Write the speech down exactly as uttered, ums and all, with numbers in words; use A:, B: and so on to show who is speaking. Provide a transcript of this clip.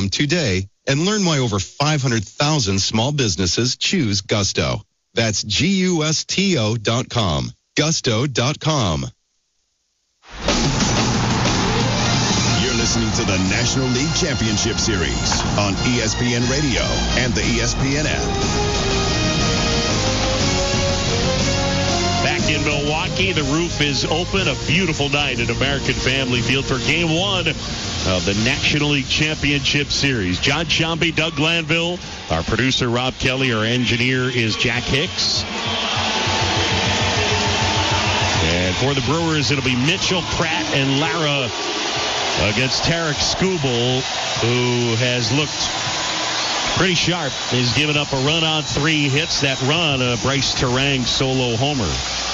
A: com today and learn why over five hundred thousand small businesses choose Gusto. That's G U S T O dot com. Gusto dot com.
B: You're listening to the National League Championship Series on E S P N Radio and the E S P N app.
C: Back in Milwaukee, the roof is open. A beautiful night at American Family Field for Game One of the National League Championship Series. John Shambi, Doug Glanville, our producer Rob Kelly, our engineer is Jack Hicks. And for the Brewers, it'll be Mitchell, Pratt, and Lara against Tarek Skubal, who has looked pretty sharp. He's given up a run on three hits. That run, a Bryce Terang solo homer.